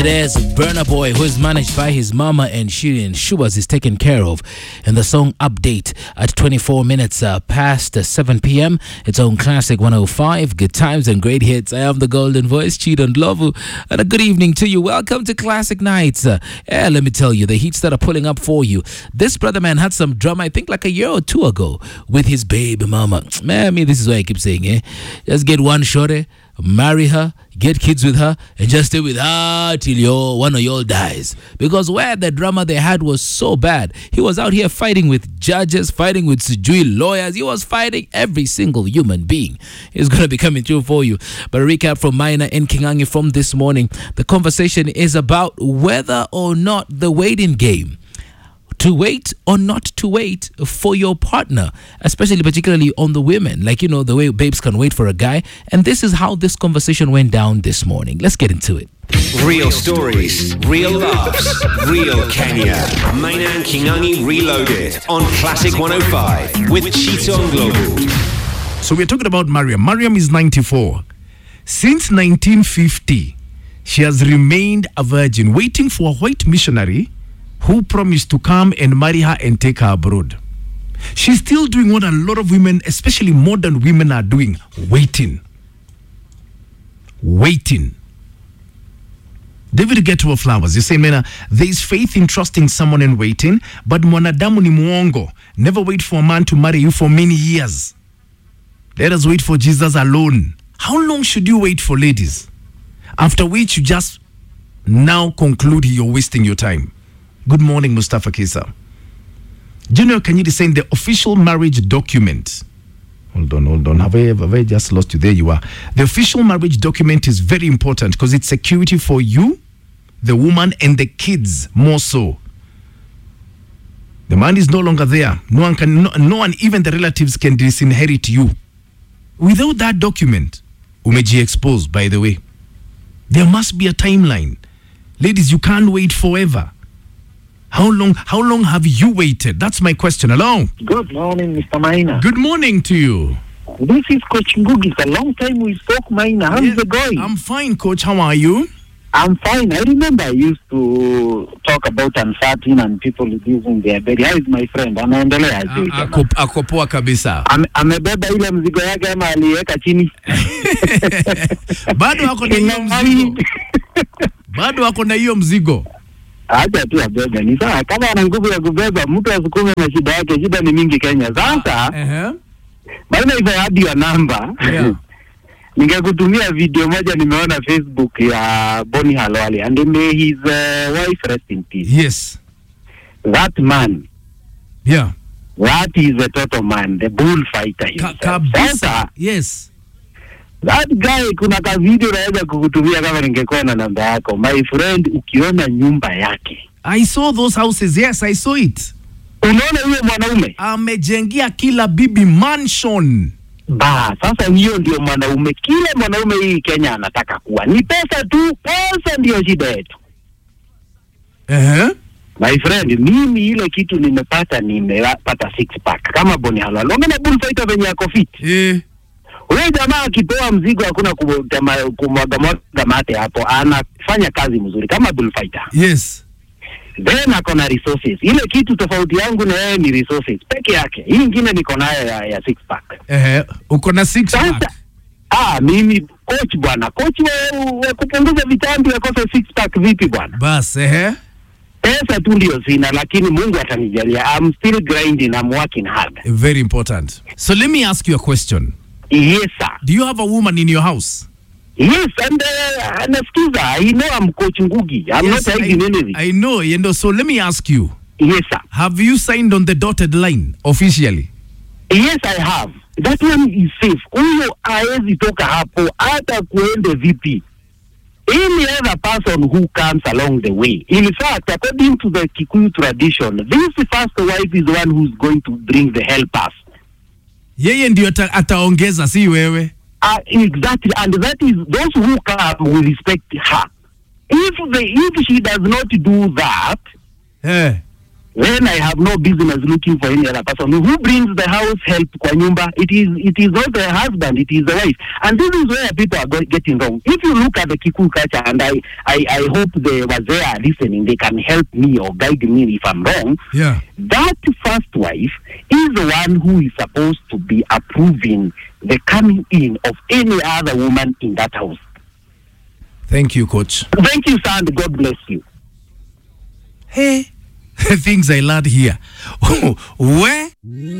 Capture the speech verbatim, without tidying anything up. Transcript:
There's Burna Boy, who is managed by his mama, and Shirin Shubas is taken care of. And the song Update at twenty-four minutes uh, past uh, seven p.m. It's on Classic one oh five. Good times and great hits. I am the golden voice, Chidon Lovu. And a good evening to you. Welcome to Classic Nights. Uh, yeah, let me tell you, the hits that are pulling up for you. This brother man had some drama, I think like a year or two ago, with his baby mama. Man, I mean, this is what I keep saying, eh? Just get one shorty, marry her, get kids with her, and just stay with her till your one of y'all dies. Because where the drama they had was so bad, he was out here fighting with judges, fighting with Sujui lawyers. He was fighting every single human being. He's going to be coming through for you. But a recap from Maina and Kingangi from this morning. The conversation is about whether or not the waiting game, to wait or not to wait for your partner, especially particularly on the women, like, you know, the way babes can wait for a guy. And this is how this conversation went down this morning. Let's get into it. Real stories, real laughs, real Kenya. Maina and Kingangi Reloaded on Classic one oh five with Chiton Global. So we're talking about Mariam. Mariam is ninety-four. Since nineteen fifty, she has remained a virgin, waiting for a white missionary who promised to come and marry her and take her abroad. She's still doing what a lot of women, especially modern women, are doing. Waiting. Waiting. David Getuo Flowers, you say, Mena, there is faith in trusting someone and waiting, but mwanadamu ni muongo. Never wait for a man to marry you for many years. Let us wait for Jesus alone. How long should you wait for, ladies? After which you just now conclude you're wasting your time. Good morning, Mustafa Kisa. Junior Kanyidi saying the official marriage document. Hold on, hold on. Have I, have I just lost you? There you are. The official marriage document is very important because it's security for you, the woman, and the kids more so. The man is no longer there. No one can, no, no one, even the relatives, can disinherit you. Without that document, umeji exposed, by the way. There must be a timeline. Ladies, you can't wait forever. How long How long have you waited? That's my question. Hello. Good morning, Mister Maina. Good morning to you. This is Coach Ngugi. It's a long time we spoke, Maina. How's Yes, it going? I'm fine, Coach. How are you? I'm fine. I remember I used to talk about uncertain and people using their belly. How is my friend? Anaendelea aje? Ako ako poa kabisa. Ame- Amebeba ile mzigo yake ama aliweka chini? Bado ako na hiyo mzigo. Bado ako na hiyo mzigo. Acha tu abebe. Ni sawa. Kama ana nguvu ya kubeba, mtu asukume na shida yake. Shida ni mingi Kenya. Sasa, Uh-huh. Maina, if I had your number, Yeah. ningekutumia video moja nimeona Facebook ya Bonnie Halwale, and may his uh, wife rest in peace. Yes. That man, Yeah. that is a total man, the bullfighter Ka- himself. kabisa. Sasa, Yes. that guy, kuna ka video naweza kukutumia kama ningekuwa na namba yako. My friend, ukiona nyumba yake, I saw those houses. Yes, I saw it. unaona huyo mwanaume? Amejengia kila bibi mansion. Ba, sasa hiyo ndio mwanaume. Kile mwanaume hii Kenya anataka kuwa. Ni pesa tu, pesa ndio shida yetu. Uh-huh. My friend, mimi ile kitu nimepata, nimepata six pack kama Bonnie Halwale. Unaona bullfighter venye yako fit. Eh. Wewe jamaa akipewa mzigo hakuna kumwaga mwaga mate hapo, anafanya kazi mzuri kama bullfighter. Yes. Then ako na resources. Ile kitu tofauti yangu na yeye ni resources peke yake. Hii nyingine niko nayo ya, ya six pack. Eh, uko na six Sasa, pack. ah, mimi coach bwana. Coach wa, wa kupunguza vitambi akose six pack vipi bwana? Bas, eh. Pesa tu ndio sina, lakini Mungu atanijalia. I'm still grinding, I'm working hard. Very important. So let me ask you a question. Yes, sir. Do you have a woman in your house? Yes, and uh, Anaskiza, I know I'm Coach Ngugi. I'm Yes, not hiding I, anything. I know, you know. So let me ask you. Yes, sir. Have you signed on the dotted line officially? Yes, I have. That one is safe. Huyo haezi toka hapo hata kuende vipi. Any other person who comes along the way. In fact, according to the Kikuyu tradition, this first wife is the one who's going to bring the helpers. Yeye ndio ata, ataongeza, si wewe. Uh, exactly, and that is those who come will respect her. If the if she does not do that, Eh. When I have no business looking for any other person. Who brings the house help kwa nyumba? It is it is not the husband, it is the wife. And this is where people are go- getting wrong. If you look at the Kikuyu culture, and I, I, I hope the Wazee are listening, they can help me or guide me if I'm wrong. Yeah. That first wife is the one who is supposed to be approving the coming in of any other woman in that house. Thank you, Coach. Thank you, sir, and God bless you. Hey, things I learned here. Where?